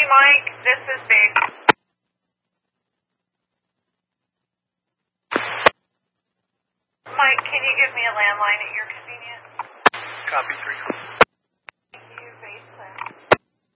Mike, this is Babe. Mike, can you give me a landline at your convenience? Copy 3.